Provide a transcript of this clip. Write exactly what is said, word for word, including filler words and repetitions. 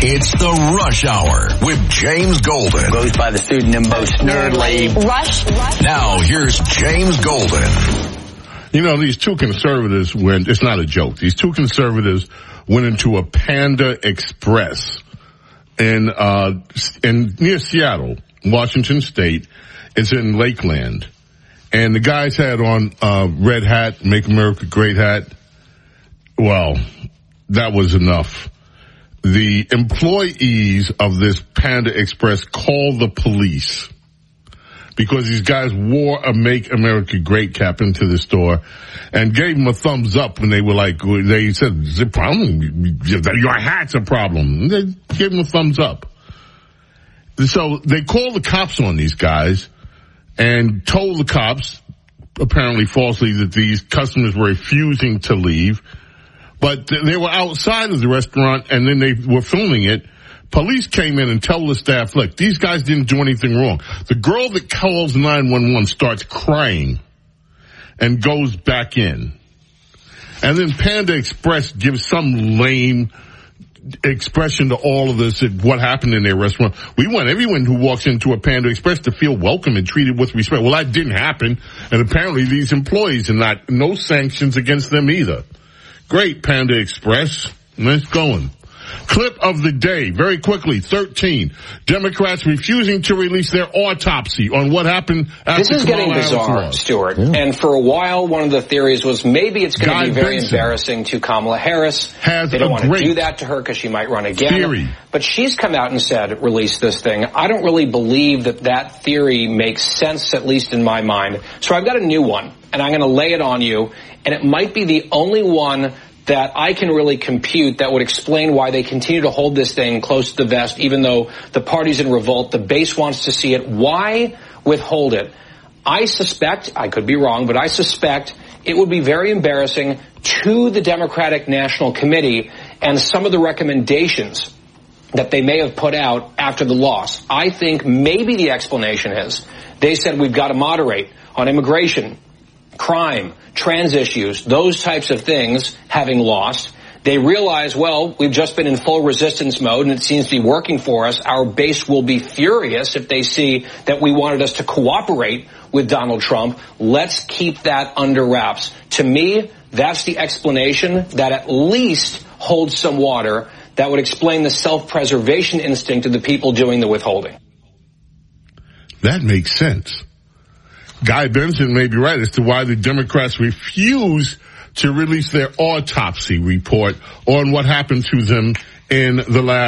It's the Rush Hour with James Golden. Goes by the pseudonym Bo Snerdley. Rush, Rush. Now, here's James Golden. You know, these two conservatives went, it's not a joke, these two conservatives went into a Panda Express in, uh, in near Seattle, Washington State. It's in Lakeland. And the guys had on, uh, red hat, Make America Great hat. Well, that was enough. The employees of this Panda Express called the police because these guys wore a Make America Great cap into the store and gave them a thumbs up when they were like, they said, "Is it a problem? Your hat's a problem." And they gave them a thumbs up. So they called the cops on these guys and told the cops, apparently falsely, that these customers were refusing to leave. But they were outside of the restaurant, and then they were filming it. Police came in and told the staff, look, these guys didn't do anything wrong. The girl that calls nine one one starts crying and goes back in. And then Panda Express gives some lame expression to all of this, what happened in their restaurant. We want everyone who walks into a Panda Express to feel welcome and treated with respect. Well, that didn't happen. And apparently these employees are not, no sanctions against them either. Great, Panda Express. Nice going. Clip of the day, very quickly, thirteen. Democrats refusing to release their autopsy on what happened after This is getting bizarre, Stuart. Yeah. And for a while, one of the theories was maybe it's going to be very Benson embarrassing to Kamala Harris. Has they don't want to do that to her because she might run again. Theory. But she's come out and said, release this thing. I don't really believe that that theory makes sense, at least in my mind. So I've got a new one, and I'm going to lay it on you. And it might be the only one that I can really compute that would explain why they continue to hold this thing close to the vest, even though the party's in revolt, the base wants to see it. Why withhold it? I suspect, I could be wrong, but I suspect it would be very embarrassing to the Democratic National Committee and some of the recommendations that they may have put out after the loss. I think maybe the explanation is they said we've got to moderate on immigration, crime, trans issues, those types of things, having lost. They realize, well, we've just been in full resistance mode and it seems to be working for us. Our base will be furious if they see that we wanted us to cooperate with Donald Trump. Let's keep that under wraps. To me, that's the explanation that at least holds some water that would explain the self-preservation instinct of the people doing the withholding. That makes sense. Guy Benson may be right as to why the Democrats refuse to release their autopsy report on what happened to them in the last